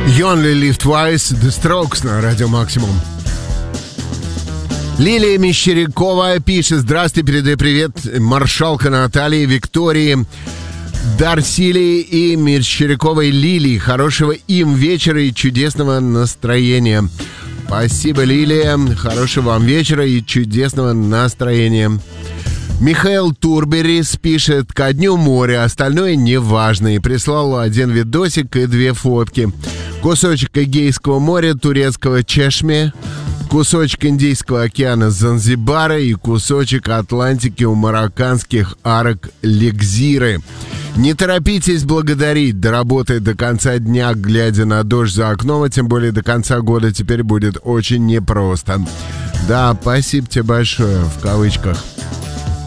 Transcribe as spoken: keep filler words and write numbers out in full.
You Only Live Twice, The Strokes на Радио Максимум. Лилия Мещерякова пишет: здравствуйте, передаю привет маршалка Натальи, Виктории, Дарсилии и Мещеряковой Лилии. Хорошего им вечера и чудесного настроения. Спасибо, Лилия. Хорошего вам вечера и чудесного настроения. Михаил Турберис пишет: ко дню моря, остальное не важно. И прислал один видосик и две фотки. Кусочек Эгейского моря, турецкого Чешме, кусочек Индийского океана Занзибара и кусочек Атлантики у марокканских арок Легзиры. Не торопитесь благодарить, доработать до конца дня, глядя на дождь за окном, а тем более до конца года теперь будет очень непросто. Да, спасибо тебе большое, в кавычках.